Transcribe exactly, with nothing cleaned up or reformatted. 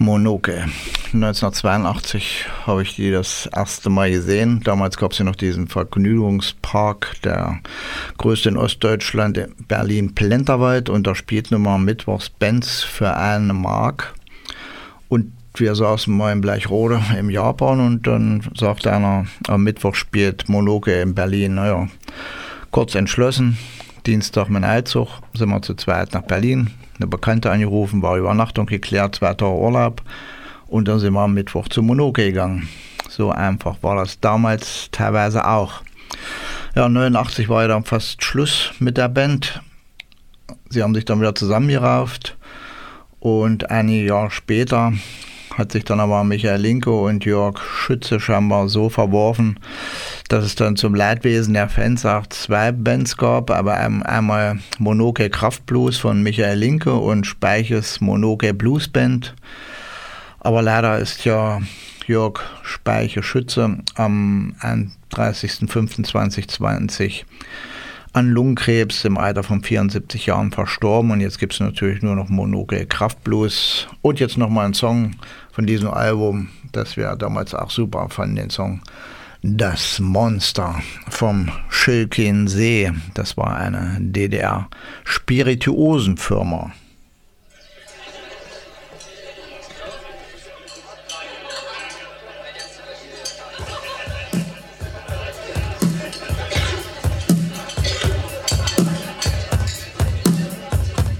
Monoke. neunzehnhundertzweiundachtzig habe ich die das erste Mal gesehen. Damals gab es ja noch diesen Vergnügungspark, der größte in Ostdeutschland, Berlin-Plenterwald. Und da spielten immer mittwochs Bands für eine Mark. Und wir saßen mal in Bleichrode im Japan und dann sagte einer, am Mittwoch spielt Monoke in Berlin. Naja, kurz entschlossen, Dienstag mit dem Eilzug, sind wir zu zweit nach Berlin. Eine Bekannte angerufen, war Übernachtung geklärt, zwei Tage Urlaub und dann sind wir am Mittwoch zu Monoke gegangen. So einfach war das damals teilweise auch. Ja, neunundachtzig war ja dann fast Schluss mit der Band. Sie haben sich dann wieder zusammengerauft und einige Jahre später hat sich dann aber Michael Linke und Jörg Schütze scheinbar so verworfen, dass es dann zum Leidwesen der Fans auch zwei Bands gab, aber einmal Monoke Kraftblues von Michael Linke und Speiches Monoke Blues Band. Aber leider ist ja Jörg Speiche Schütze am einunddreißigsten fünften zweitausendzwanzig an Lungenkrebs im Alter von vierundsiebzig Jahren verstorben und jetzt gibt es natürlich nur noch Monoke Kraftblues und jetzt nochmal ein Song von diesem Album, das wir damals auch super fanden, den Song Das Monster vom Schilkinsee. Das war eine D D R-Spirituosenfirma.